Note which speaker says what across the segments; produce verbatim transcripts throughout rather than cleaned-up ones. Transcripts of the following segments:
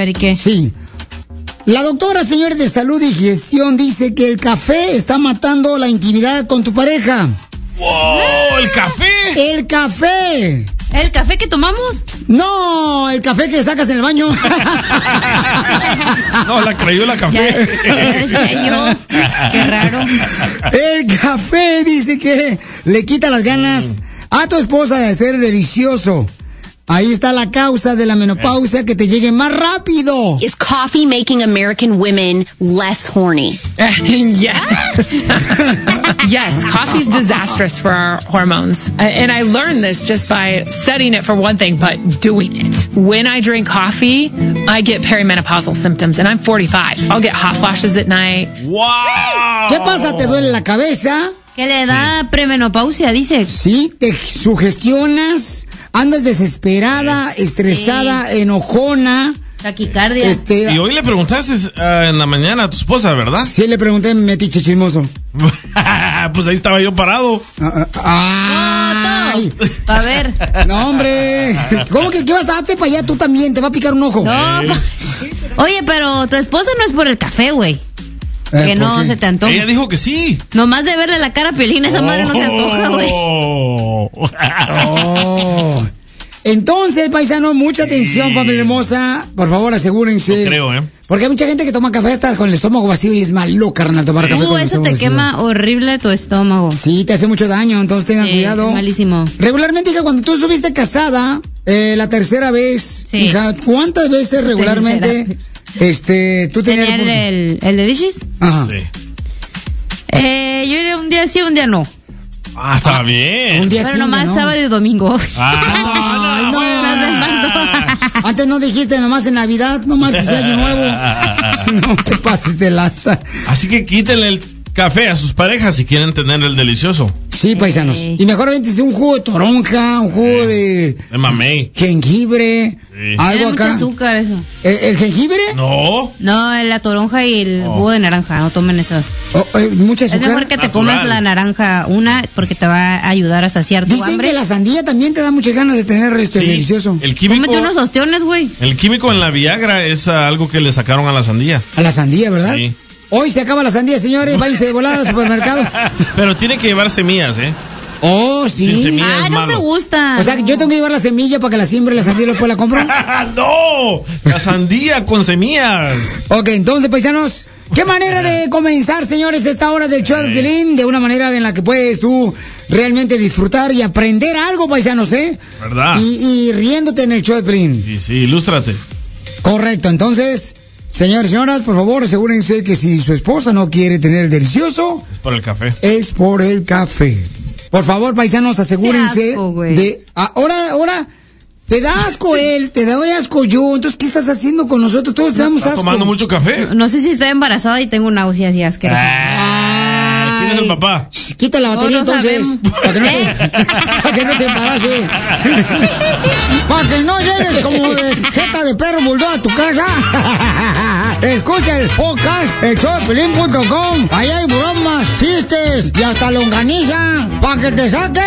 Speaker 1: ver, ¿y qué?
Speaker 2: Sí. La doctora, señores de salud y gestión, dice que el café está matando la intimidad con tu pareja.
Speaker 3: ¡Wow! ¿El café?
Speaker 2: ¡El café!
Speaker 1: ¿El café que tomamos?
Speaker 2: No, el café que sacas en el baño.
Speaker 3: No, la crayola café.
Speaker 1: Ya, ya decía yo. Qué raro.
Speaker 2: El café dice que le quita las ganas a tu esposa de hacer delicioso. Ahí está la causa de la menopausia, que te llegue más rápido.
Speaker 4: Is coffee making American women less horny?
Speaker 5: Yes. Yes, coffee's disastrous for our hormones. And I learned this just by studying it for one thing, but doing it. When I drink coffee, I get perimenopausal symptoms, and I'm forty-five. I'll get hot flashes at night.
Speaker 3: ¡Wow!
Speaker 2: ¿Qué pasa? ¿Te duele la cabeza?
Speaker 1: ¿Qué le da sí. premenopausia, dice?
Speaker 2: Sí, te sugestionas, andas desesperada, sí. estresada, sí. enojona.
Speaker 1: Taquicardia.
Speaker 2: Este,
Speaker 3: y hoy le preguntaste uh, en la mañana a tu esposa, ¿verdad?
Speaker 2: Sí, le pregunté, metiche chismoso.
Speaker 3: Pues ahí estaba yo parado.
Speaker 2: Ah, ah,
Speaker 1: ay. No, a ver.
Speaker 2: No, hombre. ¿Cómo que qué vas a darte para allá? Tú también, te va a picar un ojo.
Speaker 1: No. Sí. Oye, pero tu esposa no es por el café, güey.
Speaker 2: Eh,
Speaker 1: que no se te antoja.
Speaker 3: Ella dijo que sí.
Speaker 1: Nomás de verle la cara a Piolín, esa oh. madre no se antoja, güey.
Speaker 2: Oh. Entonces, paisano, mucha atención, sí. familia hermosa. Por favor, asegúrense.
Speaker 3: No creo, ¿eh?
Speaker 2: Porque hay mucha gente que toma café hasta con el estómago vacío y es malo, carnal, tomar
Speaker 1: sí.
Speaker 2: café
Speaker 1: uh,
Speaker 2: con el
Speaker 1: eso
Speaker 2: estómago
Speaker 1: te
Speaker 2: vacío.
Speaker 1: Quema horrible tu estómago.
Speaker 2: Sí, te hace mucho daño, entonces tengan
Speaker 1: sí,
Speaker 2: cuidado.
Speaker 1: Es malísimo.
Speaker 2: Regularmente, hija, cuando tú estuviste casada, eh, la tercera vez, sí. hija, ¿cuántas veces regularmente vez. este tú tenías
Speaker 1: el el, el delicious?
Speaker 2: Ajá.
Speaker 3: Sí.
Speaker 1: Eh, yo iría un día sí, un día no.
Speaker 3: Ah, está bien.
Speaker 2: Un día
Speaker 1: Pero
Speaker 2: sí,
Speaker 1: nomás
Speaker 2: no.
Speaker 1: sábado y domingo.
Speaker 3: Ah,
Speaker 2: no, no, no. Antes no dijiste nomás en Navidad, nomás es año nuevo. No te pases de lanza.
Speaker 3: Así que quítenle el café a sus parejas si quieren tener el delicioso.
Speaker 2: Sí, paisanos. Sí. Y mejor vente un jugo de toronja, un jugo sí. de...
Speaker 3: De mamey.
Speaker 2: Jengibre.
Speaker 3: Sí.
Speaker 2: Algo
Speaker 1: Tiene
Speaker 2: acá.
Speaker 1: mucho azúcar eso.
Speaker 2: ¿El, el jengibre?
Speaker 3: No.
Speaker 1: No, la toronja y el oh. jugo de naranja, no tomen eso.
Speaker 2: Oh, eh, mucha azúcar.
Speaker 1: Es mejor que te
Speaker 3: Natural.
Speaker 1: comas la naranja, una, porque te va a ayudar a saciar tu
Speaker 2: Dicen
Speaker 1: hambre.
Speaker 2: que la sandía también te da muchas ganas de tener este
Speaker 3: sí.
Speaker 2: delicioso.
Speaker 3: El químico...
Speaker 1: Cómete unos ostiones, güey.
Speaker 3: El químico en la Viagra es uh, algo que le sacaron a la sandía.
Speaker 2: A la sandía, ¿verdad?
Speaker 3: Sí.
Speaker 2: Hoy se acaba la sandía, señores. Váyanse de volada al supermercado.
Speaker 3: Pero tiene que llevar semillas, ¿eh?
Speaker 2: Oh, sí.
Speaker 3: Sin semillas
Speaker 1: Ah,
Speaker 3: es
Speaker 1: no
Speaker 3: malo.
Speaker 1: me gusta.
Speaker 2: O sea, yo tengo que llevar la semilla para que la siembre la sandía y después la compro.
Speaker 3: No, la sandía con semillas.
Speaker 2: Ok, entonces, paisanos, ¿qué manera de comenzar, señores, esta hora del show de Piolín? De una manera en la que puedes tú realmente disfrutar y aprender algo, paisanos, ¿eh?
Speaker 3: ¿Verdad?
Speaker 2: Y, y riéndote en el show de Piolín.
Speaker 3: Sí, sí, ilústrate.
Speaker 2: Correcto, entonces... Señores, señoras, por favor, asegúrense que si su esposa no quiere tener el delicioso...
Speaker 3: Es por el café.
Speaker 2: Es por el café. Por favor, paisanos, asegúrense
Speaker 1: asco,
Speaker 2: de... Ahora, ahora, te da asco él, te da asco yo. Entonces, ¿qué estás haciendo con nosotros? Todos te damos
Speaker 3: ¿Estás
Speaker 2: asco.
Speaker 3: tomando mucho café?
Speaker 1: No sé si estoy embarazada y tengo náuseas y asqueroso.
Speaker 3: Ah, ¿quién es el papá?
Speaker 2: Quita la batería,
Speaker 1: no, no
Speaker 2: entonces. Para que no te, para que no te embarace. Para que no llegues como de jeta de perro bulldog a tu casa. Escucha el podcast, el show de Piolín punto com. Allá hay bromas, chistes y hasta longaniza. Para que te saque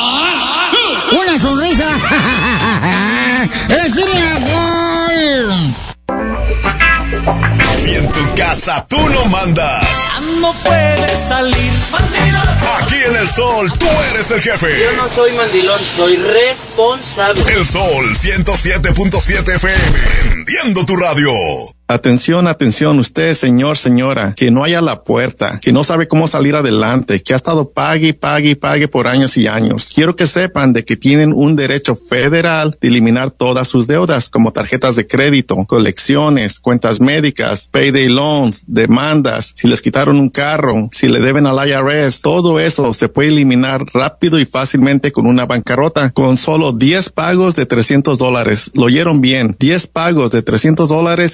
Speaker 2: una sonrisa. ¡Es gol!
Speaker 6: Si en tu casa tú no mandas,
Speaker 7: no puedes salir. ¡Mandilón!
Speaker 6: Aquí en El Sol, tú eres el jefe.
Speaker 8: Yo no soy mandilón, soy responsable.
Speaker 6: El Sol ciento siete punto siete F M, prendiendo tu radio.
Speaker 9: Atención, atención, usted, señor, señora, que no haya a la puerta, que no sabe cómo salir adelante, que ha estado pague, pague, pague por años y años. Quiero que sepan de que tienen un derecho federal de eliminar todas sus deudas, como tarjetas de crédito, colecciones, cuentas médicas, payday loans, demandas, si les quitaron un carro, si le deben al I R S, todo eso se puede eliminar rápido y fácilmente con una bancarrota, con solo diez pagos de trescientos dólares. Lo oyeron bien, diez pagos de trescientos dólares eliminan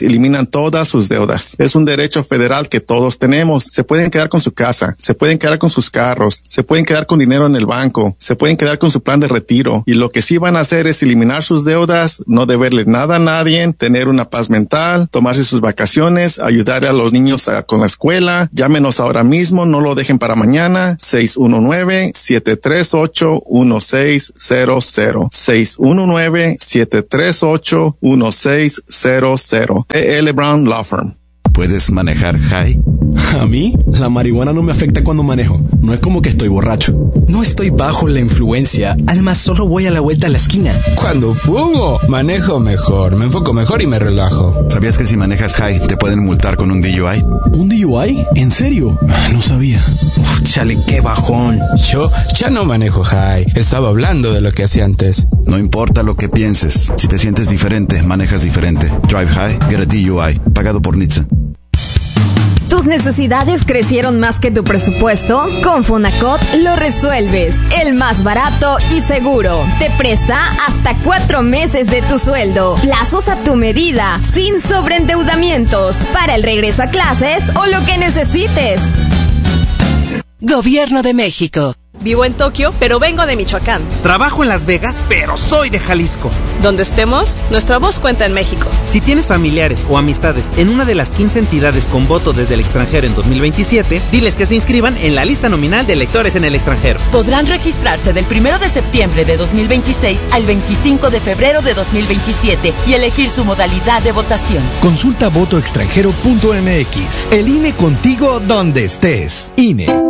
Speaker 9: pagan todas sus deudas. Es un derecho federal que todos tenemos. Se pueden quedar con su casa, se pueden quedar con sus carros, se pueden quedar con dinero en el banco, se pueden quedar con su plan de retiro. Y lo que sí van a hacer es eliminar sus deudas, no deberle nada a nadie, tener una paz mental, tomarse sus vacaciones, ayudar a los niños a, con la escuela. Llámenos ahora mismo, no lo dejen para mañana. seis uno nueve, siete tres ocho, uno seis cero cero. seis uno nueve, siete tres ocho, uno seis cero cero. T L Brown Law Firm.
Speaker 10: ¿Puedes manejar high?
Speaker 11: A mí, la marihuana no me afecta cuando manejo. No es como que estoy borracho.
Speaker 12: No estoy bajo la influencia. Además, solo voy a la vuelta a la esquina.
Speaker 13: Cuando fumo, manejo mejor, me enfoco mejor y me relajo.
Speaker 10: ¿Sabías que si manejas high te pueden multar con un D U I?
Speaker 11: ¿Un D U I? ¿En serio? No sabía.
Speaker 12: Uf, chale, qué bajón.
Speaker 13: Yo ya no manejo high. Estaba hablando de lo que hacía antes.
Speaker 10: No importa lo que pienses. Si te sientes diferente, manejas diferente. Drive high, get a D U I. Pagado por N H T S A.
Speaker 14: ¿Tus necesidades crecieron más que tu presupuesto? Con Fonacot lo resuelves. El más barato y seguro. Te presta hasta cuatro meses de tu sueldo. Plazos a tu medida, sin sobreendeudamientos. Para el regreso a clases o lo que necesites.
Speaker 15: Gobierno de México.
Speaker 16: Vivo en Tokio, pero vengo de Michoacán.
Speaker 17: Trabajo en Las Vegas, pero soy de Jalisco.
Speaker 16: Donde estemos, nuestra voz cuenta en México.
Speaker 17: Si tienes familiares o amistades en una de las quince entidades con voto desde el extranjero en dos mil veintisiete, diles que se inscriban en la lista nominal de electores en el extranjero.
Speaker 18: Podrán registrarse del primero de septiembre de dos mil veintiséis al veinticinco de febrero de dos mil veintisiete y elegir su modalidad de votación.
Speaker 19: Consulta voto extranjero punto m x. El I N E contigo donde estés. I N E.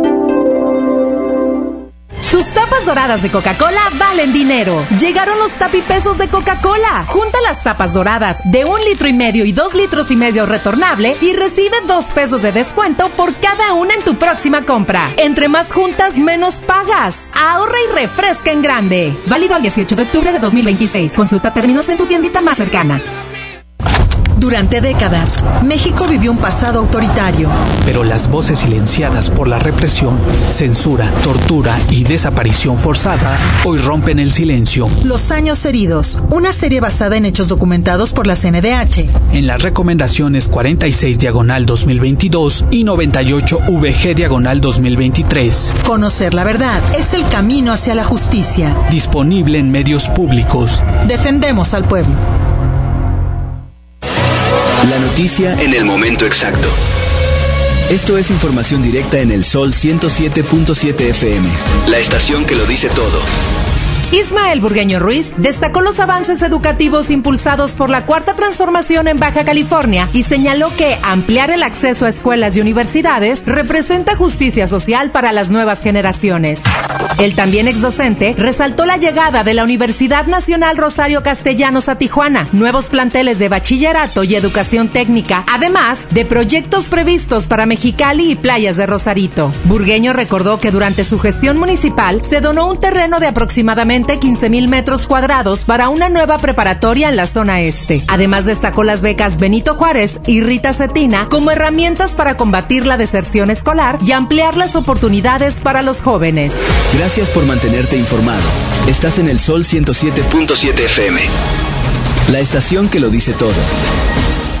Speaker 20: Tus tapas doradas de Coca-Cola valen dinero. Llegaron los tapipesos de Coca-Cola. Junta las tapas doradas de un litro y medio y dos litros y medio retornable y recibe dos pesos de descuento por cada una en tu próxima compra. Entre más juntas, menos pagas. Ahorra y refresca en grande. Válido al dieciocho de octubre de dos mil veintiséis. Consulta términos en tu tiendita más cercana.
Speaker 21: Durante décadas, México vivió un pasado autoritario.
Speaker 22: Pero las voces silenciadas por la represión, censura, tortura y desaparición forzada hoy rompen el silencio.
Speaker 21: Los años heridos, una serie basada en hechos documentados por la C N D H.
Speaker 22: En las recomendaciones cuarenta y seis diagonal dos mil veintidós y noventa y ocho V G diagonal dos mil veintitrés.
Speaker 21: Conocer la verdad es el camino hacia la justicia.
Speaker 22: Disponible en medios públicos.
Speaker 21: Defendemos al pueblo.
Speaker 23: La noticia en el momento exacto. Esto es información directa en el Sol ciento siete punto siete F M. La estación que lo dice todo.
Speaker 20: Ismael Burgueño Ruiz destacó los avances educativos impulsados por la Cuarta Transformación en Baja California y señaló que ampliar el acceso a escuelas y universidades representa justicia social para las nuevas generaciones. El también exdocente resaltó la llegada de la Universidad Nacional Rosario Castellanos a Tijuana, nuevos planteles de bachillerato y educación técnica, además de proyectos previstos para Mexicali y playas de Rosarito. Burgueño recordó que durante su gestión municipal se donó un terreno de aproximadamente quince mil metros cuadrados para una nueva preparatoria en la zona este. Además destacó las becas Benito Juárez y Rita Cetina como herramientas para combatir la deserción escolar y ampliar las oportunidades para los jóvenes.
Speaker 23: Gracias por mantenerte informado. Estás en el Sol ciento siete punto siete F M. La estación que lo dice todo.